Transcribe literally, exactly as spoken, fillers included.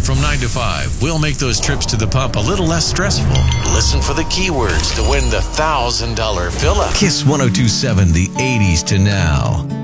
from nine to five, we'll make those trips to the pump a little less stressful. Listen for the keywords to win the one thousand dollars fill-up. Kiss one oh two point seven, the eighties to now.